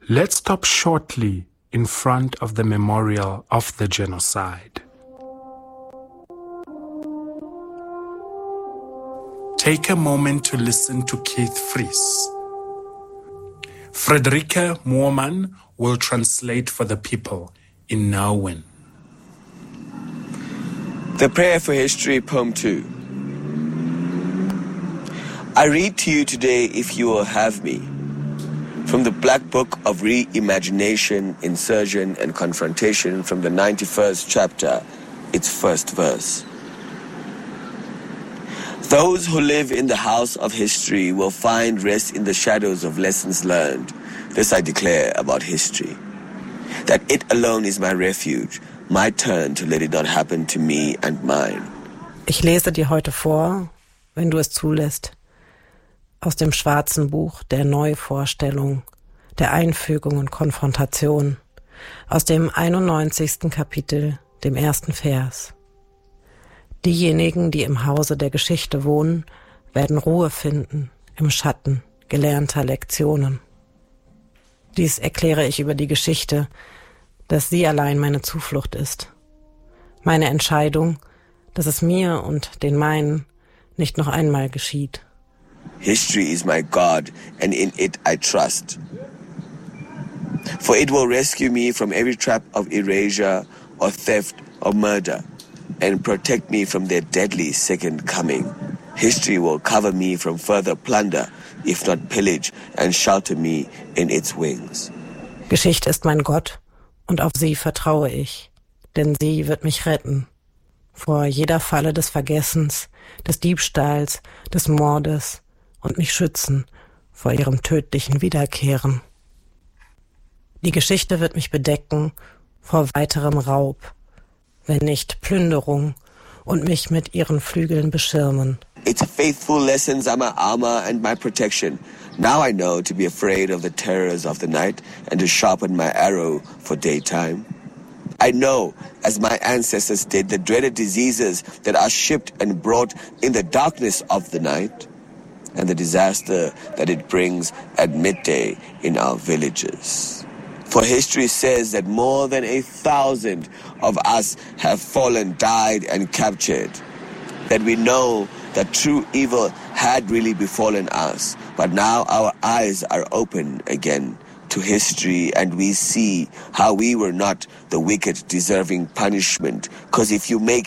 Let's stop shortly in front of the memorial of the genocide. Take a moment to listen to Keith Fries. Friederike Moorman will translate for the people in Nauen. The Prayer for History, Poem 2. I read to you today, if you will have me, from the Black Book of Reimagination, Insurgence and Confrontation, from the 91st chapter, its first verse. Those who live in the house of history will find rest in the shadows of lessons learned. This I declare about history, that it alone is my refuge, my turn to let it not happen to me and mine. Ich lese dir heute vor, wenn du es zulässt, aus dem schwarzen Buch der Neuvorstellung, der Einfügung und Konfrontation, aus dem 91. Kapitel, dem 1. Vers. Diejenigen, die im Hause der Geschichte wohnen, werden Ruhe finden im Schatten gelernter Lektionen. Dies erkläre ich über die Geschichte, dass sie allein meine Zuflucht ist. Meine Entscheidung, dass es mir und den meinen nicht noch einmal geschieht. History is my God, and in it I trust. For it will rescue me from every trap of erasure or theft or murder, and protect me from their deadly second coming. History will cover me from further plunder, if not pillage, and shelter me in its wings. Geschichte ist mein Gott, und auf sie vertraue ich, denn sie wird mich retten. Vor jeder Falle des Vergessens, des Diebstahls, des Mordes und mich schützen vor ihrem tödlichen Wiederkehren. Die Geschichte wird mich bedecken vor weiterem Raub, wenn nicht Plünderung, und mich mit ihren Flügeln beschirmen. Its faithful lessons are my armor and my protection. Now I know to be afraid of the terrors of the night and to sharpen my arrow for daytime. I know, as my ancestors did, the dreaded diseases that are shipped and brought in the darkness of the night, and the disaster that it brings at midday in our villages. For history says that more than 1,000 of us have fallen, died, and captured. That we know that true evil had really befallen us. But now our eyes are open again to history, and we see how we were not the wicked deserving punishment. Because if you make